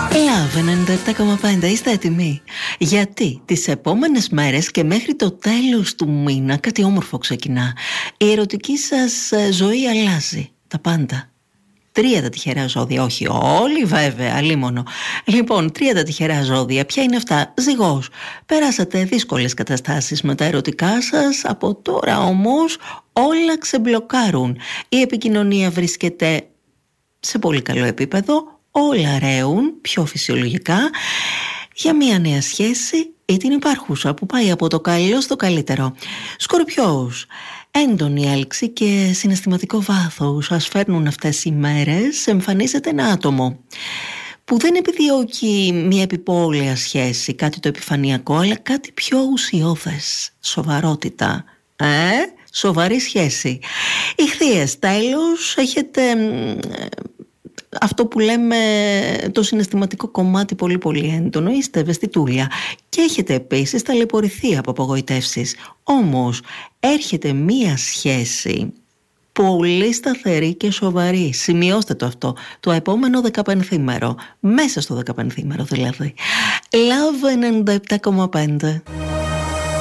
Love 97,5, είστε έτοιμοι? Γιατί τις επόμενες μέρες και μέχρι το τέλος του μήνα κάτι όμορφο ξεκινά. Η ερωτική σας ζωή αλλάζει. Τα πάντα. 3 τα τυχερά ζώδια, όχι όλοι βέβαια, αλίμονο. Λοιπόν, 3 τα τυχερά ζώδια, ποια είναι αυτά? Ζυγός. Περάσατε δύσκολες καταστάσεις με τα ερωτικά σας, από τώρα όμως όλα ξεμπλοκάρουν. Η επικοινωνία βρίσκεται σε πολύ καλό επίπεδο, όλα ρέουν πιο φυσιολογικά για μια νέα σχέση ή την υπάρχουσα που πάει από το καλό στο καλύτερο. Σκορπιός. Έντονη έλξη και συναισθηματικό βάθος σας φέρνουν αυτές οι μέρες. Εμφανίζεται ένα άτομο που δεν επιδιώκει μια επιπόλαια σχέση, κάτι το επιφανειακό, αλλά κάτι πιο ουσιώδες. Σοβαρότητα. Σοβαρή σχέση. Ιχθύες, τέλος, έχετε αυτό που λέμε το συναισθηματικό κομμάτι πολύ πολύ έντονο, είστε ευαισθητούλια και έχετε επίσης ταλαιπωρηθεί από απογοητεύσεις. Όμως έρχεται μία σχέση πολύ σταθερή και σοβαρή, σημειώστε το αυτό, το επόμενο 15ήμερο, μέσα στο 15ήμερο δηλαδή. Love 97,5.